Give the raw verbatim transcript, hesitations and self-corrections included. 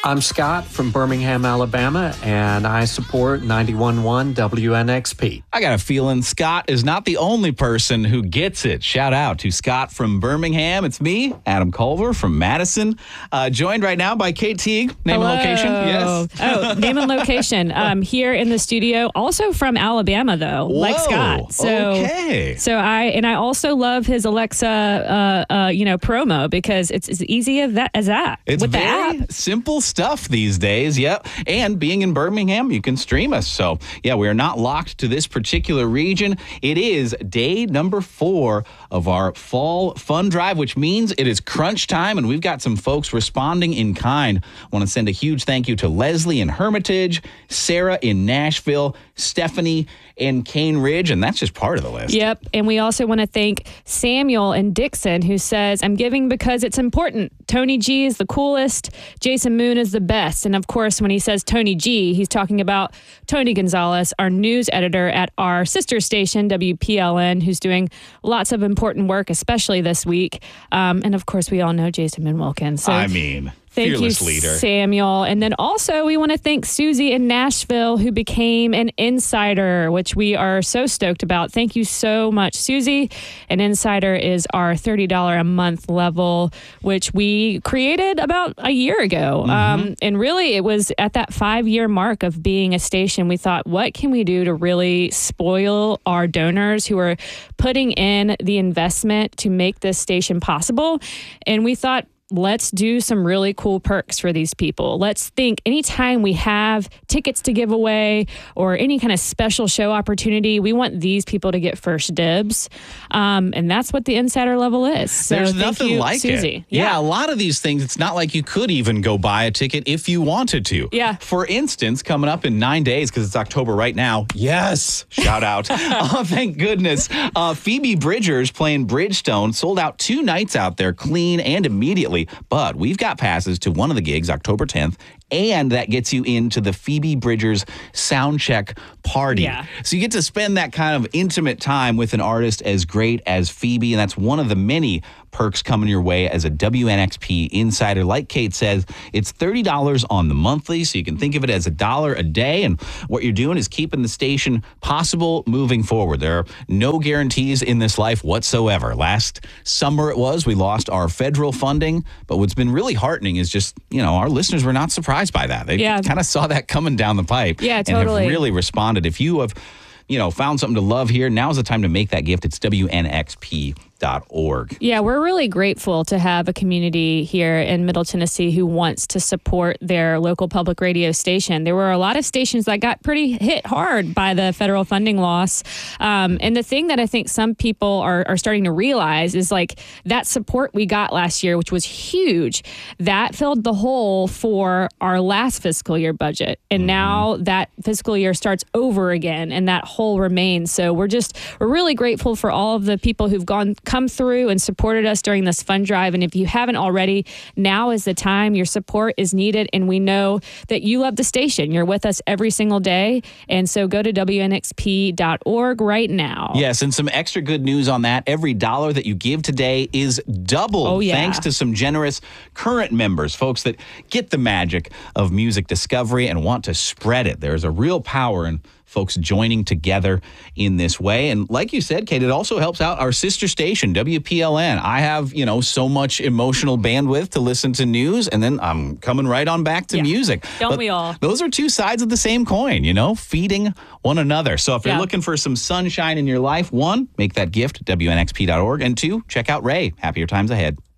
I'm Scott from Birmingham, Alabama, and I support ninety-one point one W N X P. I got a feeling Scott is not the only person who gets it. Shout out to Scott from Birmingham. It's me, Adam Culver from Madison, uh, joined right now by Kate Teague. Name Hello. and location? Yes. Oh, name and location. Um, here in the studio, also from Alabama, though, Whoa, like Scott. So, okay. So I and I also love his Alexa, uh, uh, you know, promo because it's as easy as that. As that It's with very the app. simple stuff these days. Yep. And being in Birmingham, you can stream us. So, yeah, we are not locked to this particular region. It is day number four of our fall fun drive, which means it is crunch time, and we've got some folks responding in kind. I want to send a huge thank you to Leslie in Hermitage, Sarah in Nashville, Stephanie in Cane Ridge, and that's just part of the list. Yep. And we also want to thank Samuel in Dixon, who says, I'm giving because it's important. Tony G is the coolest. Jason Moon is the best. And of course, when he says Tony G, he's talking about Tony Gonzalez, our news editor at our sister station, W P L N, who's doing lots of important work, especially this week. Um, and of course, we all know Jason Moon Wilkins. So I mean... Thank Fearless you, leader. Samuel. And then also we want to thank Susie in Nashville, who became an insider, which we are so stoked about. Thank you so much, Susie. An insider is our thirty dollars a month level, which we created about a year ago. Mm-hmm. Um, and really, it was at that five-year mark of being a station. We thought, what can we do to really spoil our donors who are putting in the investment to make this station possible? And we thought, let's do some really cool perks for these people. Let's think anytime we have tickets to give away or any kind of special show opportunity, we want these people to get first dibs. Um, and that's what the insider level is. So There's thank nothing you, like Susie. it. Yeah. yeah, a lot of these things, it's not like you could even go buy a ticket if you wanted to. Yeah. For instance, coming up in nine days, because it's October right now. Yes. Shout out. Oh, thank goodness. Uh, Phoebe Bridgers playing Bridgestone sold out two nights out there clean and immediately. But we've got passes to one of the gigs, October tenth, and that gets you into the Phoebe Bridgers Soundcheck Party. Yeah. So you get to spend that kind of intimate time with an artist as great as Phoebe, and that's one of the many perks coming your way as a W N X P insider. Like Kate says, it's thirty dollars on the monthly, so you can think of it as a dollar a day, and what you're doing is keeping the station possible moving forward. There are no guarantees in this life whatsoever. Last summer it was, we lost our federal funding, but what's been really heartening is just, you know, our listeners were not surprised by that. They Yeah. kind of saw that coming down the pipe. Yeah, and totally. have really responded. If you have, you know, found something to love here, now's the time to make that gift. It's W N X P dot org. Yeah, we're really grateful to have a community here in Middle Tennessee who wants to support their local public radio station. There were a lot of stations that got pretty hit hard by the federal funding loss. Um, and the thing that I think some people are, are starting to realize is like that support we got last year, which was huge, that filled the hole for our last fiscal year budget. And mm-hmm. now that fiscal year starts over again and that hole remains. So we're just, we're really grateful for all of the people who've gone come through and supported us during this fund drive. And if you haven't already, now is the time. Your support is needed. And we know that you love the station. You're with us every single day. And so go to W N X P dot org right now. Yes, and some extra good news on that. Every dollar that you give today is doubled. Oh, yeah. Thanks to some generous current members, folks that get the magic of music discovery and want to spread it. There's a real power in folks joining together in this way. And like you said, Kate, it also helps out our sister station, W P L N. I have, you know, so much emotional bandwidth to listen to news, and then I'm coming right on back to yeah. music. Don't but we all? Those are two sides of the same coin, you know, feeding one another. So if you're yeah. looking for some sunshine in your life, one, make that gift, W N X P dot org, and two, check out Ray. Happier times ahead.